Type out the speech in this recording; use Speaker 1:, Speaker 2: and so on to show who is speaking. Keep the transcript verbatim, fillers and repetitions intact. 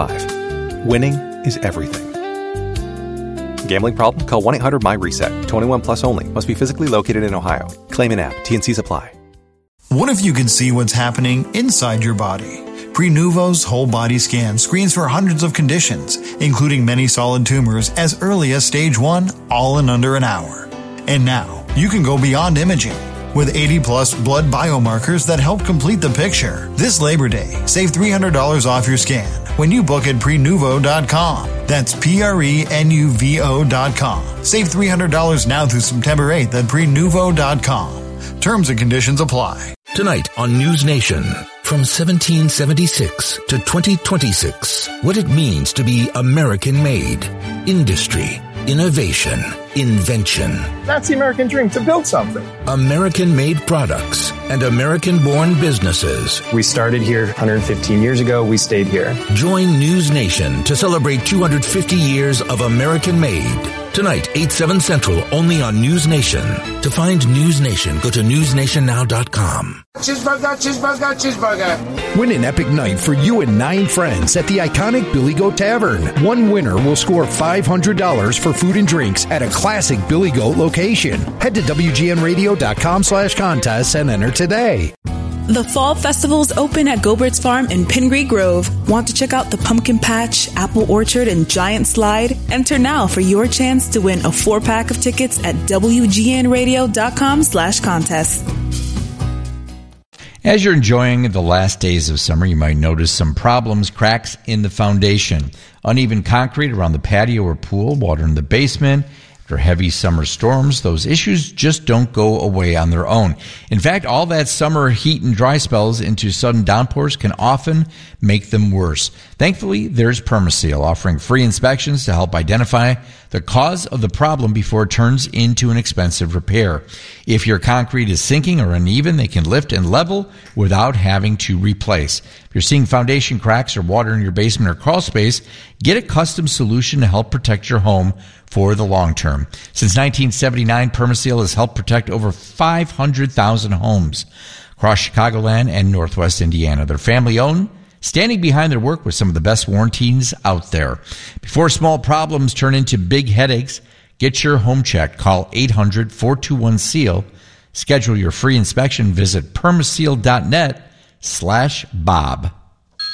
Speaker 1: five. Winning is everything. Gambling problem? Call one eight hundred my reset. twenty-one plus only. Must be physically located in Ohio. Claim in app. T N Cs apply.
Speaker 2: What if you could see what's happening inside your body? Prenuvo's whole body scan screens for hundreds of conditions, including many solid tumors as early as stage one, all in under an hour. And now, you can go beyond imaging with eighty plus blood biomarkers that help complete the picture. This Labor Day, save three hundred dollars off your scan when you book at prenuvo dot com. That's P R E N U V O dot com. Save three hundred dollars now through September eighth at prenuvo dot com. Terms and conditions apply.
Speaker 3: Tonight on News Nation, from seventeen seventy-six to twenty twenty-six, what it means to be American-made. Industry, innovation, invention.
Speaker 4: That's the American dream, to build something.
Speaker 3: American-made products and American-born businesses.
Speaker 4: We started here one hundred fifteen years ago. We stayed here.
Speaker 3: Join News Nation to celebrate two hundred fifty years of American-made. Tonight, eight, seven Central, only on News Nation. To find News Nation, go to news nation now dot com.
Speaker 5: Cheeseburger, cheeseburger, cheeseburger.
Speaker 6: Win an epic night for you and nine friends at the iconic Billy Goat Tavern. One winner will score five hundred dollars for food and drinks at a classic Billy Goat location. Head to W G N radio dot com slash contests and enter today.
Speaker 7: The Fall Festival's open at Gobert's Farm in Pingree Grove. Want to check out the Pumpkin Patch, Apple Orchard, and Giant Slide? Enter now for your chance to win a four-pack of tickets at W G N radio dot com slash contest.
Speaker 8: As you're enjoying the last days of summer, you might notice some problems, cracks in the foundation, uneven concrete around the patio or pool, water in the basement. After heavy summer storms, those issues just don't go away on their own. In fact, all that summer heat and dry spells into sudden downpours can often make them worse. Thankfully, there's Permaseal, offering free inspections to help identify the cause of the problem before it turns into an expensive repair. If your concrete is sinking or uneven, they can lift and level without having to replace. If you're seeing foundation cracks or water in your basement or crawl space, get a custom solution to help protect your home for the long term. Since nineteen seventy-nine, Permaseal has helped protect over five hundred thousand homes across Chicagoland and Northwest Indiana. They're family-owned, standing behind their work with some of the best warranties out there. Before small problems turn into big headaches, get your home checked. Call eight hundred, four two one, SEAL. Schedule your free inspection. Visit permaseal dot net slash Bob.